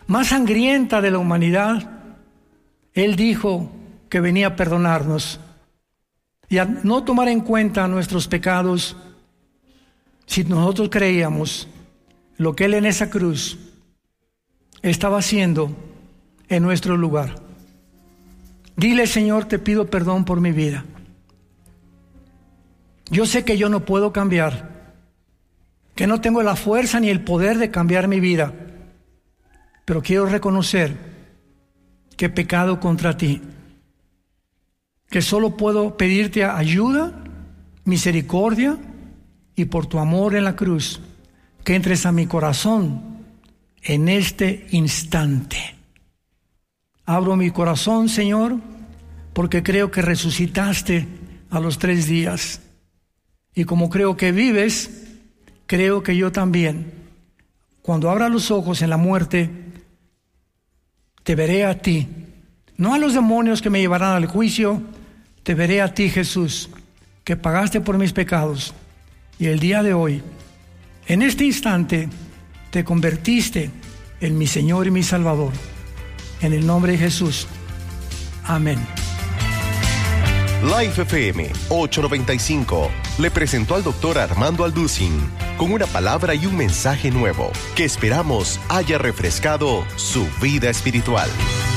más sangrienta de la humanidad, Él dijo que venía a perdonarnos y a no tomar en cuenta nuestros pecados. Si nosotros creíamos lo que Él en esa cruz estaba haciendo en nuestro lugar. Dile: Señor, te pido perdón por mi vida. Yo sé que yo no puedo cambiar, que no tengo la fuerza ni el poder de cambiar mi vida, pero quiero reconocer que he pecado contra ti, que solo puedo pedirte ayuda, misericordia, y por tu amor en la cruz, que entres a mi corazón en este instante. Abro mi corazón, Señor, porque creo que resucitaste a los 3 días. Y como creo que vives, creo que yo también, cuando abra los ojos en la muerte, te veré a ti, no a los demonios que me llevarán al juicio. Te veré a ti, Jesús, que pagaste por mis pecados. Y el día de hoy, en este instante, te convertiste en mi Señor y mi Salvador. En el nombre de Jesús. Amén. Life FM 895 le presentó al doctor Armando Alducin con una palabra y un mensaje nuevo que esperamos haya refrescado su vida espiritual.